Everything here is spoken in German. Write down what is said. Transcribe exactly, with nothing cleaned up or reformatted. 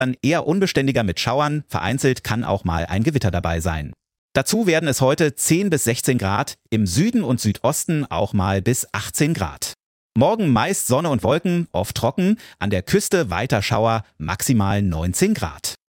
Dann eher unbeständiger mit Schauern, vereinzelt kann auch mal ein Gewitter dabei sein. Dazu werden es heute zehn bis sechzehn Grad, im Süden und Südosten auch mal bis achtzehn Grad. Morgen meist Sonne und Wolken, oft trocken, an der Küste weiter Schauer, maximal neunzehn Grad.